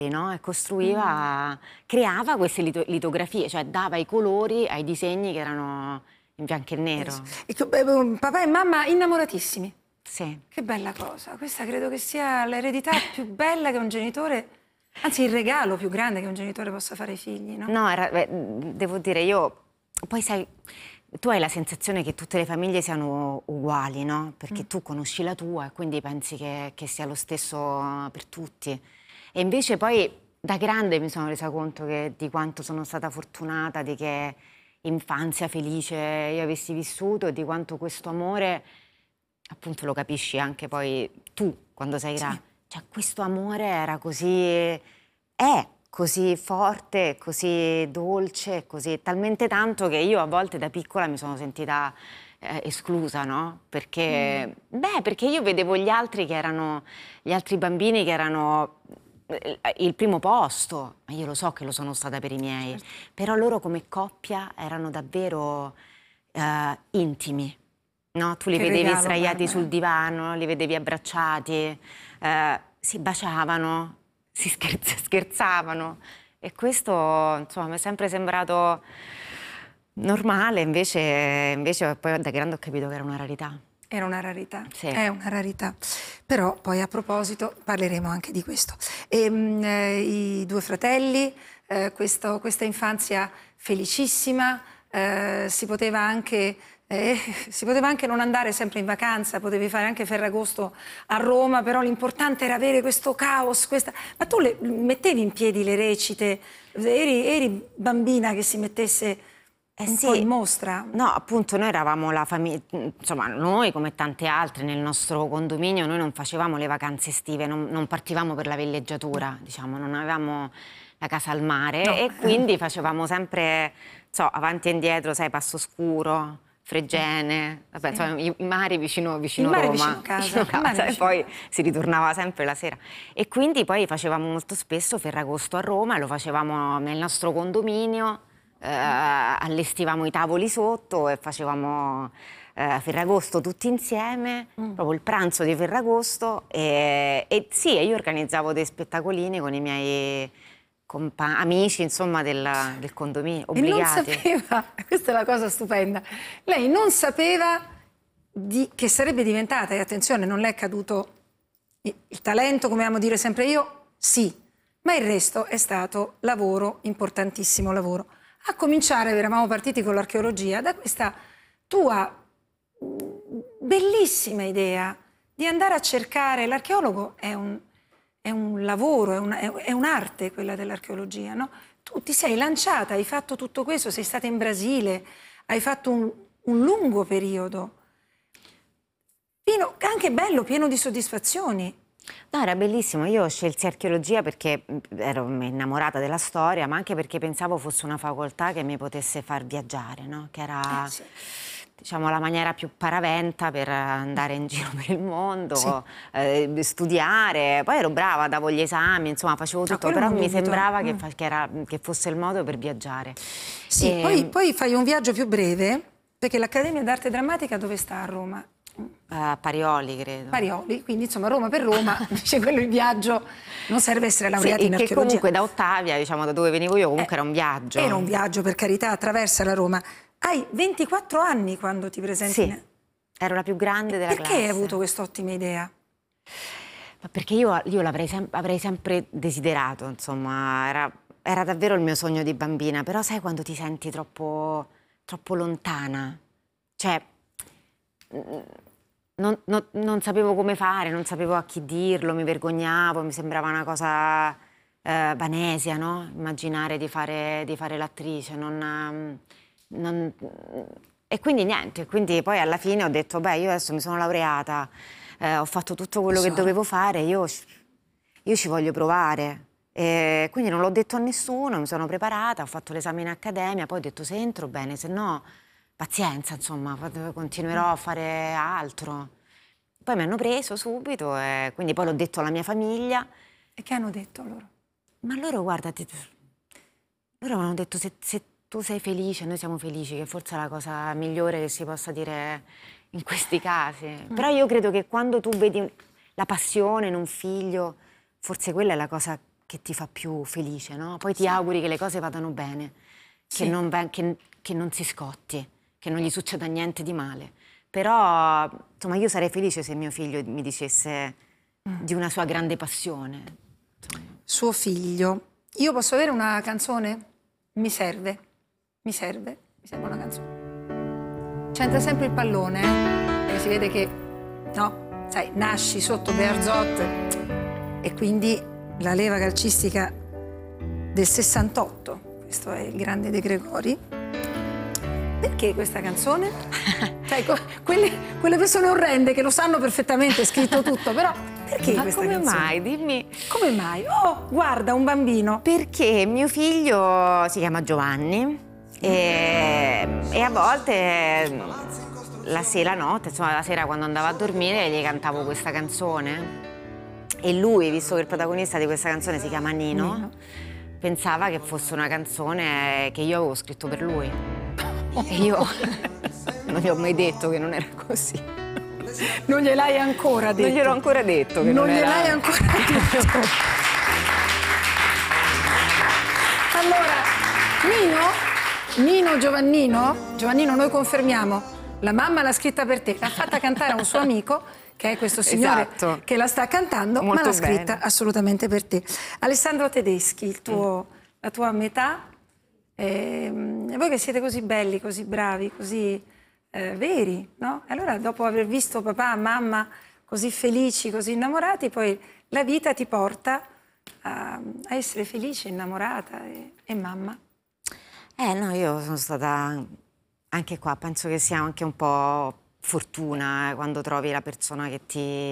no? E costruiva, creava queste litografie, cioè dava i colori ai disegni che erano in bianco e nero. Papà e mamma innamoratissimi. Sì. Che bella cosa. Questa credo che sia l'eredità più bella che un genitore, anzi il regalo più grande che un genitore possa fare ai figli, no? No, devo dire, io... Poi sai, tu hai la sensazione che tutte le famiglie siano uguali, no? Perché tu conosci la tua e quindi pensi che sia lo stesso per tutti. E invece poi da grande mi sono resa conto di quanto sono stata fortunata, di che infanzia felice io avessi vissuto e di quanto questo amore, appunto lo capisci anche poi tu quando sei grande. Cioè questo amore era è così forte, così dolce, così talmente tanto che io a volte da piccola mi sono sentita esclusa, no? Perché, perché io vedevo gli altri bambini che erano il primo posto, ma io lo so che lo sono stata per i miei, però loro come coppia erano davvero intimi, no? Tu li Che vedevi regalo, sdraiati Barbara. sul divano, li vedevi abbracciati, si baciavano, scherzavano e questo insomma mi è sempre sembrato normale, invece poi da grande ho capito che era una rarità. Era una rarità, Sì. è una rarità. Però poi a proposito parleremo anche di questo. I due fratelli, questa infanzia felicissima, si poteva anche non andare sempre in vacanza, potevi fare anche Ferragosto a Roma, però l'importante era avere questo caos. Ma tu mettevi in piedi le recite? Eri bambina che si mettesse un po' in mostra? No, appunto noi eravamo la famiglia, insomma noi come tante altre nel nostro condominio, noi non facevamo le vacanze estive, non partivamo per la villeggiatura, diciamo, non avevamo la casa al mare e quindi facevamo sempre, avanti e indietro, sai, Passoscuro, Fregene, vabbè, insomma, i mari vicino Roma, vicino casa, e poi si ritornava sempre la sera. E quindi poi facevamo molto spesso Ferragosto a Roma, lo facevamo nel nostro condominio, allestivamo i tavoli sotto e facevamo Ferragosto tutti insieme, proprio il pranzo di Ferragosto e sì, io organizzavo dei spettacolini con i miei amici, insomma, del condominio, obbligati. E non sapeva, questa è la cosa stupenda, lei non sapeva che sarebbe diventata, e attenzione, non le è caduto il talento, come amo dire sempre io, sì, ma il resto è stato lavoro, importantissimo lavoro. A cominciare, eravamo partiti con l'archeologia, da questa tua bellissima idea di andare a cercare, l'archeologo è un lavoro, è un'arte quella dell'archeologia, no? Tu ti sei lanciata, hai fatto tutto questo, sei stata in Brasile, hai fatto un lungo periodo, anche bello, pieno di soddisfazioni. No, era bellissimo. Io scelsi archeologia perché ero innamorata della storia, ma anche perché pensavo fosse una facoltà che mi potesse far viaggiare, no? Che era, diciamo, la maniera più paraventa per andare in giro per il mondo, studiare. Poi ero brava, davo gli esami, insomma, facevo tutto, però mi sembrava che fosse il modo per viaggiare. Sì, poi fai un viaggio più breve, perché l'Accademia d'Arte Drammatica dove sta a Roma? Parioli, credo. Parioli, quindi insomma Roma per Roma, dice quello il viaggio, non serve essere laureati in archeologia. Che comunque da Ottavia, diciamo da dove venivo io, comunque era un viaggio. Era un viaggio, per carità, attraversa la Roma. Hai 24 anni quando ti presenti? Sì, ero la più grande della classe. Perché hai avuto quest'ottima idea? Ma perché io avrei sempre desiderato, insomma, era davvero il mio sogno di bambina, però sai quando ti senti troppo lontana? Cioè... Non sapevo come fare, non sapevo a chi dirlo, mi vergognavo, mi sembrava una cosa vanesia, no? Immaginare di fare l'attrice, e quindi niente, quindi poi alla fine ho detto, beh, io adesso mi sono laureata, ho fatto tutto quello che dovevo fare, io ci voglio provare. E quindi non l'ho detto a nessuno, mi sono preparata, ho fatto l'esame in accademia, poi ho detto se entro bene, se no... Pazienza, insomma, continuerò a fare altro. Poi mi hanno preso subito e quindi poi l'ho detto alla mia famiglia. E che hanno detto loro? Ma loro, guarda, loro mi hanno detto se tu sei felice, noi siamo felici, che forse è la cosa migliore che si possa dire in questi casi. Però io credo che quando tu vedi la passione in un figlio, forse quella è la cosa che ti fa più felice, no? Poi ti auguri che le cose vadano bene, Sì. che non si scotti, che non gli succeda niente di male. Però, insomma, io sarei felice se mio figlio mi dicesse di una sua grande passione. Suo figlio. Io posso avere una canzone? Mi serve una canzone. C'entra sempre il pallone, perché si vede che, no, sai, nasci sotto Bearzot e quindi la leva calcistica del 68, questo è il grande De Gregori. Perché questa canzone? Sai, quelle persone orrende che lo sanno perfettamente, è scritto tutto, però perché Ma questa come canzone? mai? Dimmi. Come mai? Oh, guarda, un bambino. Perché mio figlio si chiama Giovanni e a volte la notte, insomma la sera quando andavo a dormire gli cantavo questa canzone e lui, visto che il protagonista di questa canzone si chiama Nino, pensava che fosse una canzone che io avevo scritto per lui. E io non gli ho mai detto che non era così. Non gliel'hai ancora detto? Non gliel'ho ancora detto che non era... gliel'hai ancora detto? Allora, Nino Giovannino, noi confermiamo, la mamma l'ha scritta per te, l'ha fatta cantare a un suo amico, che è questo signore che la sta cantando, molto ma l'ha scritta bene. assolutamente per te. Alessandro Tedeschi, la tua metà, e voi che siete così belli, così bravi, così veri, no? E allora dopo aver visto papà e mamma così felici, così innamorati, poi la vita ti porta a essere felice, innamorata e mamma. No, io sono stata anche qua, penso che sia anche un po' fortuna quando trovi la persona che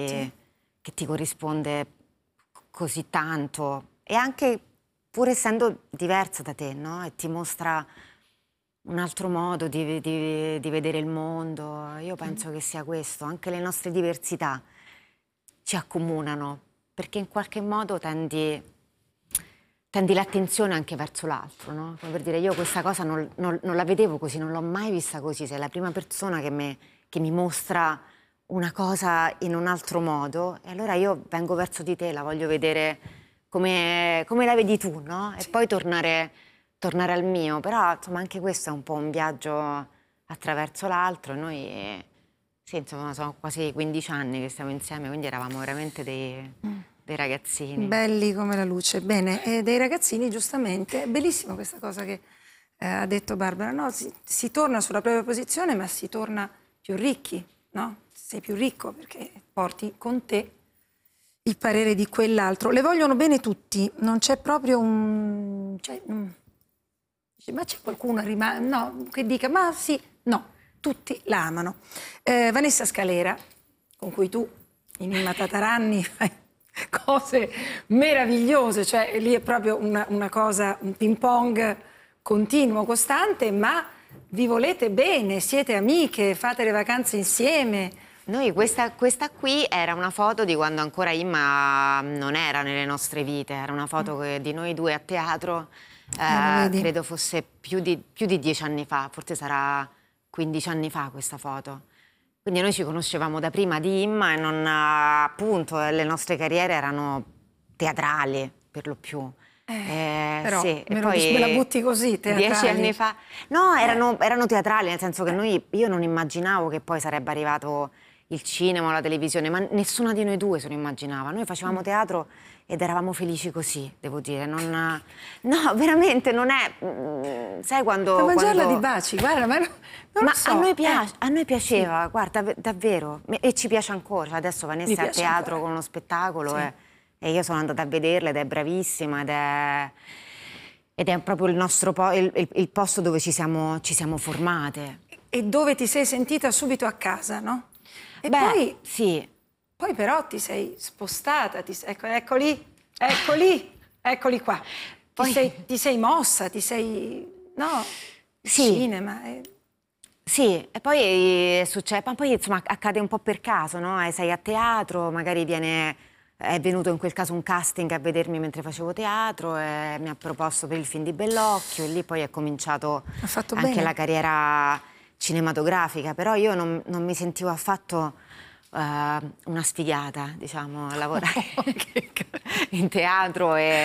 ti corrisponde così tanto e anche pur essendo diversa da te, no? E ti mostra un altro modo di vedere il mondo. Io penso che sia questo, anche le nostre diversità ci accomunano, perché in qualche modo tendi l'attenzione anche verso l'altro, no? Come per dire, io questa cosa non la vedevo così, non l'ho mai vista così, sei la prima persona che mi mostra una cosa in un altro modo e allora io vengo verso di te, la voglio vedere come la vedi tu, no? E poi tornare al mio, però insomma anche questo è un po' un viaggio attraverso l'altro e noi, sì, insomma, sono quasi 15 anni che stiamo insieme, quindi eravamo veramente dei ragazzini. Belli come la luce, bene, e dei ragazzini giustamente, è bellissima questa cosa che ha detto Barbara, no? Si torna sulla propria posizione ma si torna più ricchi, no? Sei più ricco perché porti con te il parere di quell'altro. Le vogliono bene tutti, non c'è proprio un... ma c'è qualcuno no, che dica, ma sì, no, tutti la amano. Vanessa Scalera, con cui tu in Mimma Tataranni fai cose meravigliose, cioè lì è proprio una cosa, un ping pong continuo, costante, ma vi volete bene, siete amiche, fate le vacanze insieme. Noi questa qui era una foto di quando ancora Imma non era nelle nostre vite, era una foto di noi due a teatro, credo fosse più di 10 anni fa, forse sarà 15 anni fa questa foto. Quindi noi ci conoscevamo da prima di Imma e non, appunto, le nostre carriere erano teatrali per lo più. Però sì. me E poi la butti così, teatrali. 10 anni fa... No, erano teatrali, nel senso che io non immaginavo che poi sarebbe arrivato il cinema o la televisione, ma nessuna di noi due se lo immaginava. Noi facevamo teatro ed eravamo felici così, devo dire. No, veramente non è... Sai quando... Da mangiarla di baci, guarda, ma non lo so. A noi piaceva, guarda, davvero. E ci piace ancora. Adesso Vanessa è a teatro ancora. con uno spettacolo e io sono andata a vederla ed è bravissima ed è proprio il nostro il posto dove ci siamo formate. E dove ti sei sentita subito a casa, no? E Beh, poi, sì. Poi però ti sei spostata, eccoli qua. Ti sei mossa, no, cinema. Sì, e poi succede, ma poi insomma accade un po' per caso, no? Sei a teatro, magari è venuto in quel caso un casting a vedermi mentre facevo teatro e mi ha proposto per il film di Bellocchio e lì poi è cominciato anche la carriera cinematografica, però io non mi sentivo affatto una sfigata, diciamo, a lavorare in teatro